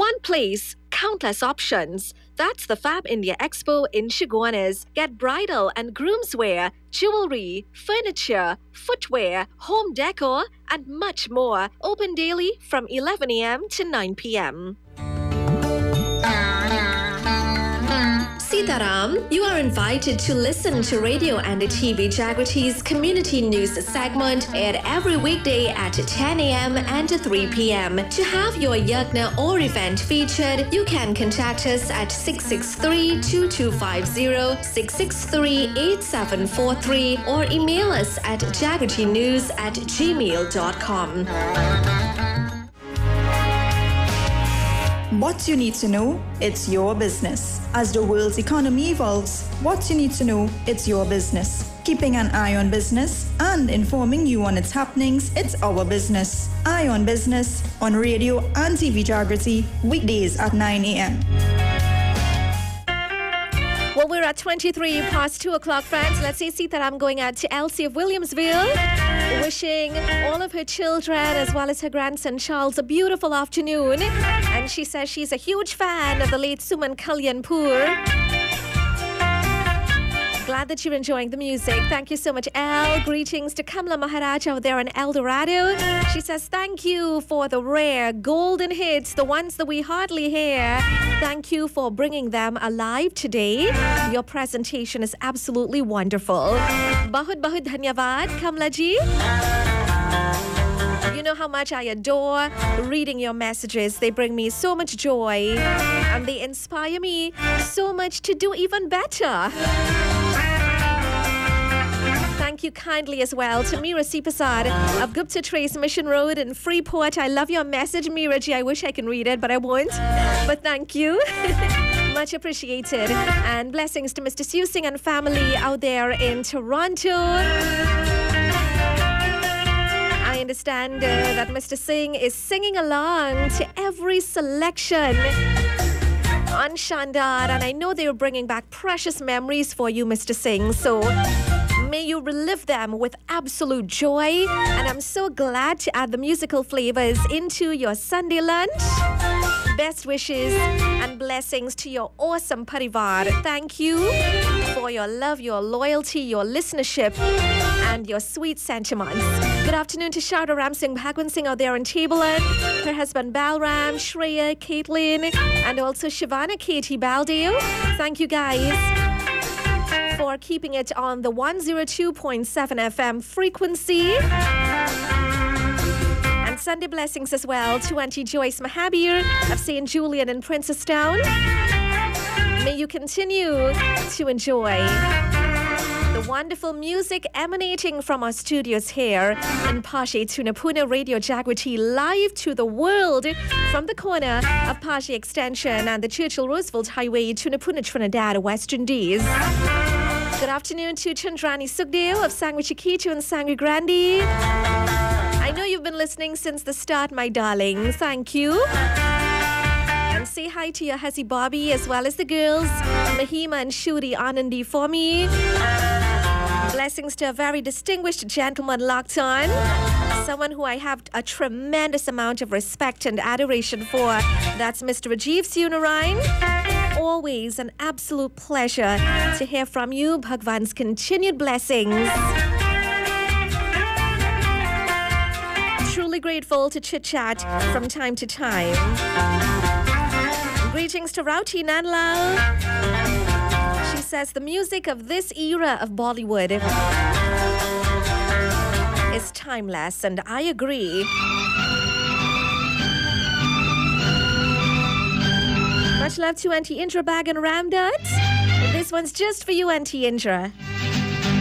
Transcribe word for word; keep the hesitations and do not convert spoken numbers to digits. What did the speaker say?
One place, countless options. That's the Fab India Expo in Chaguanas. Get bridal and groomswear, jewelry, furniture, footwear, home decor, and much more. Open daily from eleven a.m. to nine p.m. Sitaram, you are invited to listen to Radio and T V Jagriti's community news segment aired every weekday at ten a.m. and three p.m. To have your yagna or event featured, you can contact us at six six three, two two five zero, six six three, eight seven four three or email us at jagritinews at gmail dot com. What you need to know, it's your business. As the world's economy evolves, what you need to know, it's your business. Keeping an eye on business and informing you on its happenings, it's our business. Eye on Business on radio and T V Jagriti, weekdays at nine a.m. Well, we're at twenty-three past two o'clock, friends. Let's say Sitaram going out to Elsie of Williamsville, wishing all of her children as well as her grandson Charles a beautiful afternoon. And she says she's a huge fan of the late Suman Kalyanpur. Glad that you're enjoying the music. Thank you so much, Elle. Greetings to Kamala Maharaj out there in El Dorado. She says, thank you for the rare golden hits, the ones that we hardly hear. Thank you for bringing them alive today. Your presentation is absolutely wonderful. Bahut bahut dhanyavad, Kamala ji. You know how much I adore reading your messages. They bring me so much joy and they inspire me so much to do even better. Thank you kindly as well to Meera Sipasad of Gupta Trace Mission Road in Freeport. I love your message, Meera ji. I wish I can read it, but I won't. But thank you. Much appreciated. And blessings to Mister Siu Singh and family out there in Toronto. I understand uh, that Mister Singh is singing along to every selection on Shandar, and I know they are bringing back precious memories for you, Mister Singh. So may you relive them with absolute joy. And I'm so glad to add the musical flavors into your Sunday lunch. Best wishes and blessings to your awesome parivar. Thank you for your love, your loyalty, your listenership, and your sweet sentiments. Good afternoon to Sharda Ram Singh Bhagwan Singh out there in Tableland, her husband Balram, Shreya, Caitlin, and also Shivana Katie Baldeo. Thank you guys for keeping it on the one oh two point seven F M frequency. And Sunday blessings as well to Auntie Joyce Mahabir of Saint Julian in Princestown. May you continue to enjoy the wonderful music emanating from our studios here in Pashe Tunapuna Radio Jagriti, live to the world from the corner of Pashe Extension and the Churchill Roosevelt Highway, Tunapuna, Trinidad, West Indies. Good afternoon to Chandrani Sukhdeo of Sangwi Chiquitu and Sangwi Grandi. I know you've been listening since the start, my darling. Thank you. And say hi to your huzzy Bobby as well as the girls, Mahima and Shuri Anandi for me. Blessings to a very distinguished gentleman locked on. Someone who I have a tremendous amount of respect and adoration for. That's Mister Rajiv Sunarayan. Always an absolute pleasure to hear from you. Bhagwan's continued blessings. Truly grateful to chit-chat from time to time. Greetings to Rauti Nanlal. She says the music of this era of Bollywood is timeless, and I agree. Much love to Auntie Indra Bag and Ramdat. This one's just for you, Auntie Indra.